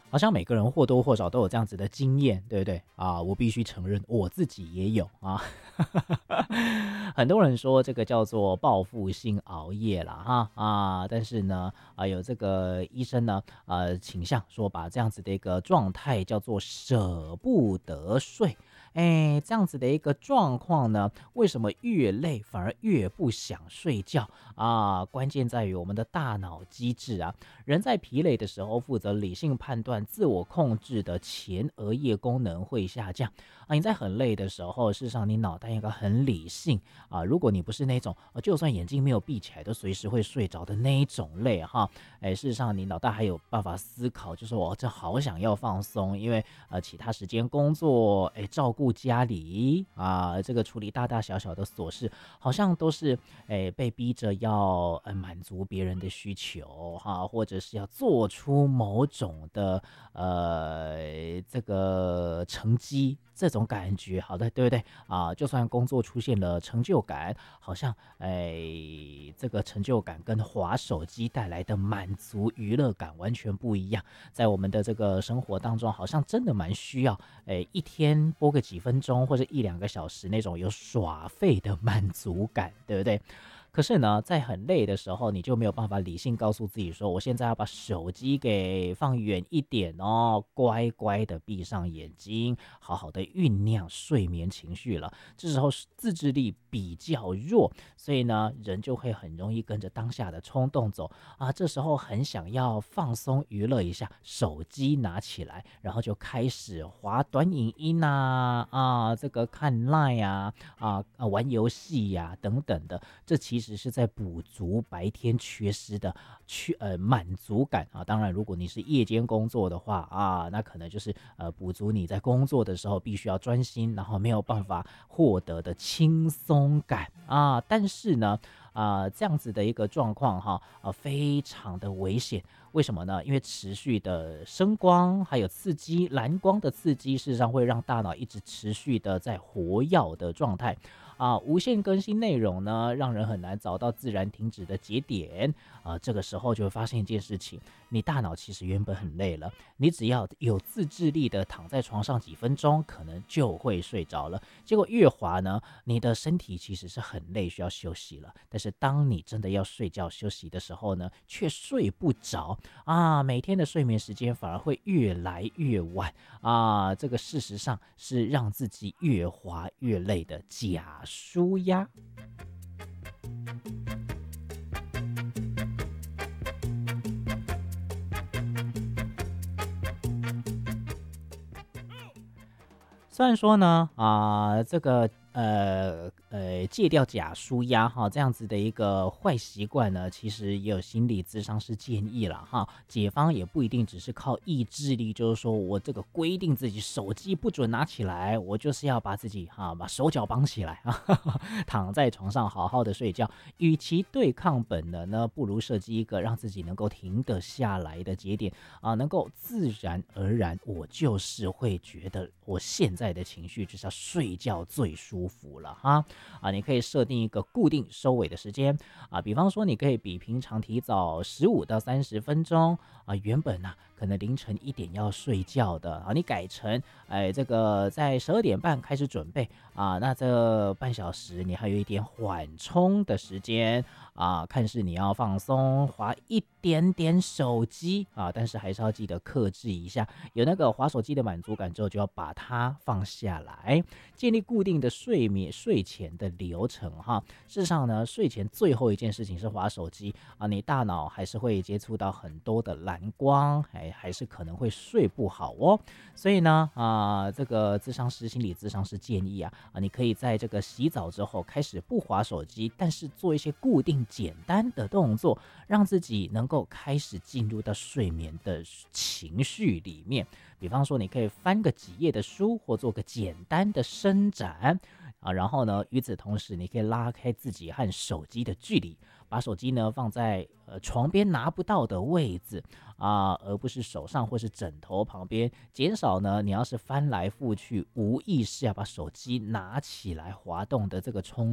好像每个人或多或少都有这样子的经验，对不对啊？我必须承认，我自己也有啊。很多人说这个叫做报复性熬夜啦，但是呢，有这个医生呢，倾向说把这样子的一个状态叫做舍不得睡。这样子的一个状况呢，为什么越累反而越不想睡觉啊？关键在于我们的大脑机制啊。人在疲累的时候，负责理性判断、自我控制的前额叶功能会下降啊。你在很累的时候，事实上你脑袋应该很理性啊。如果你不是那种就算眼睛没有闭起来都随时会睡着的那一种累哈，事实上你脑袋还有办法思考，就是我这好想要放松，因为其他时间工作，照顾家里啊，这个处理大大小小的琐事，好像都是被逼着要满足别人的需求哈，或者是要做出某种的这个成绩，这种感觉，好的，对不对啊？就算工作出现了成就感，好像这个成就感跟滑手机带来的满足娱乐感完全不一样。在我们的这个生活当中，好像真的蛮需要，一天播个几分钟或者一两个小时那种有耍废的满足感，对不对？可是呢，在很累的时候，你就没有办法理性告诉自己说，我现在要把手机给放远一点哦，乖乖的闭上眼睛，好好的酝酿睡眠情绪了。这时候自制力比较弱，所以呢，人就会很容易跟着当下的冲动走啊。这时候很想要放松娱乐一下，手机拿起来，然后就开始滑短影音这个看 LINE 玩游戏等等的。这其实是在补足白天缺失的满足感啊。当然，如果你是夜间工作的话那可能就是补足你在工作的时候必须要专心，然后没有办法获得的轻松感啊。但是呢，这样子的一个状况非常的危险。为什么呢？因为持续的声光还有刺激，蓝光的刺激，事实上会让大脑一直持续的在活跃的状态无限更新内容呢，让人很难找到自然停止的节点这个时候就会发现一件事情，你大脑其实原本很累了，你只要有自制力的躺在床上几分钟，可能就会睡着了。结果越滑呢，你的身体其实是很累，需要休息了。但是当你真的要睡觉休息的时候呢，却睡不着每天的睡眠时间反而会越来越晚这个事实上是让自己越滑越累的假舒压。虽然说呢这个戒掉假舒压这样子的一个坏习惯呢，其实也有心理咨商师建议了解方也不一定只是靠意志力，就是说我这个规定自己手机不准拿起来，我就是要把自己把手脚绑起来躺在床上好好的睡觉。与其对抗本能呢，不如设计一个让自己能够停得下来的节点能够自然而然，我就是会觉得我现在的情绪就是要睡觉最舒服了你可以设定一个固定收尾的时间比方说你可以比平常提早15到30分钟原本可能凌晨1点要睡觉的你改成这个在12点半开始准备那这半小时你还有一点缓冲的时间看是你要放松滑一点点手机但是还是要记得克制一下，有那个滑手机的满足感之后，就要把它放下来，建立固定的睡前的流程事实上呢，睡前最后一件事情是滑手机你大脑还是会接触到很多的蓝光，还是可能会睡不好哦。所以呢这个心理咨商师建议你可以在这个洗澡之后开始不滑手机，但是做一些固定简单的动作，让自己能够开始进入到睡眠的情绪里面。比方说你可以翻个几页的书，或做个简单的伸展然后呢，与此同时你可以拉开自己和手机的距离，把手机呢放在床边拿不到的位置而不是手上或是枕头旁边，减少呢你要是翻来覆去无意识要把手机拿起来滑动的这个冲